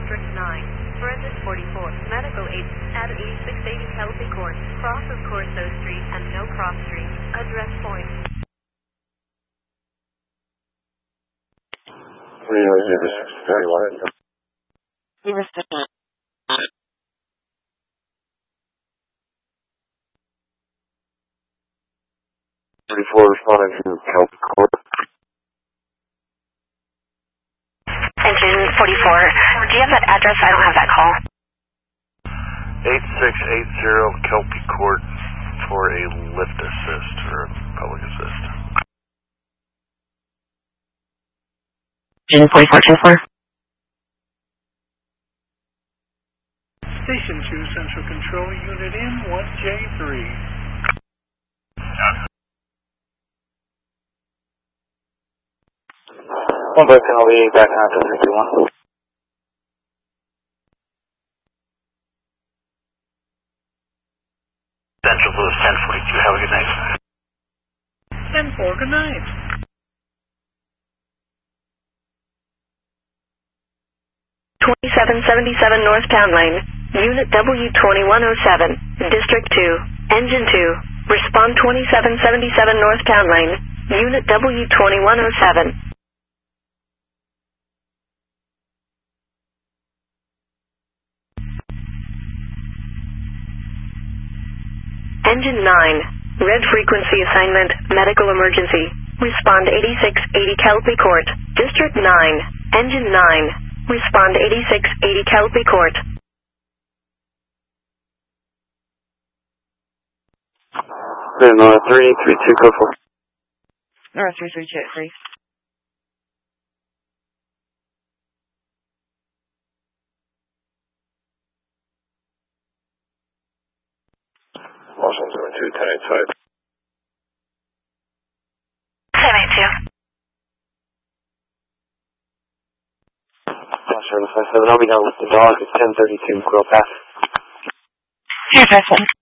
District 9. Forensic 44. Medical aid at 8680 Kelsey Court. Cross of Corso Street and No Cross Street. Address point. Responding to Kelsey Court. Engine 44. Do you have that address? I don't have that call. 8680 Kelpie Court for a lift assist or a public assist. Engine 4424. Station 2 Central Control Unit in 1J3. One by penalty, back on to 321. Central Louis 1042, have a good night. 10-4, good night. .2777 North Town Lane, Unit W2107, District 2, Engine 2, respond 2777 North Town Lane, Unit W2107. Engine 9, red frequency assignment, medical emergency, respond 8680 Kelpie Court, District 9, Engine 9, respond 8680 Kelpie Court. Then 332 code 4. Or 3323. Los Angeles 1085. 1082. Los Angeles 57, I'll be down with the dog. It's 1032, Quill Pass. 257.